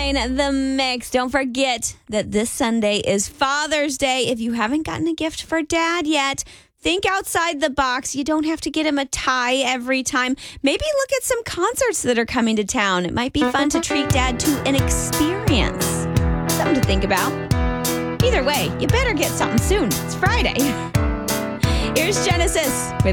99.9 The Mix. Don't forget that this Sunday is Father's Day. If you haven't gotten a gift for Dad yet, think outside the box. You don't have to get him a tie every time. Maybe look at some concerts that are coming to town. It might be fun to treat Dad to an experience. Something to think about. Either way, you better get something soon. It's Friday. Here's Genesis with